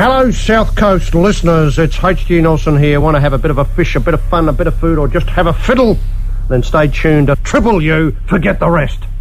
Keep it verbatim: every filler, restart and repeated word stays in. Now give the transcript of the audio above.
Hello, South Coast listeners. It's H G Nelson here. Want to have a bit of a fish, a bit of fun, a bit of food, or just have a fiddle? Then stay tuned to Triple U. Forget the rest.